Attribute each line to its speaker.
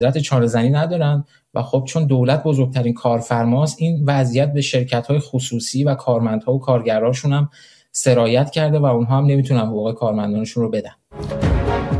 Speaker 1: قدرت چاره‌زنی ندارن و خب چون دولت بزرگترین کارفرماست، این وضعیت به شرکت‌های خصوصی و کارمندها و کارگراشون هم سرایت کرده و اونها هم نمیتونن حقوق کارمندانشون رو بدن.